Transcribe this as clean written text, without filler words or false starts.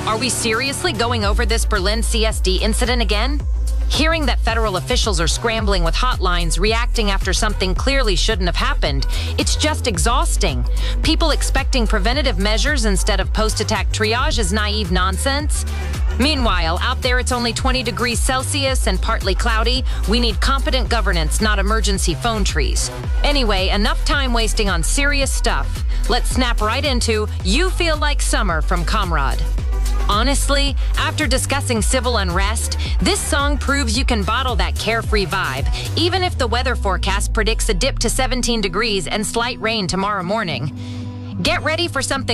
Are we seriously going over this Berlin CSD incident again? Hearing that federal officials are scrambling with hotlines, reacting after something clearly shouldn't have happened, it's just exhausting. People expecting preventative measures instead of post-attack triage is naive nonsense. Meanwhile, out there it's only 20 degrees Celsius and partly cloudy. We need competent governance, not emergency phone trees. Anyway, enough time wasting on serious stuff. Let's snap right into You Feel Like Summer from Comrade. Honestly, after discussing civil unrest, this song proves you can bottle that carefree vibe, even if the weather forecast predicts a dip to 17 degrees and slight rain tomorrow morning. Get ready for something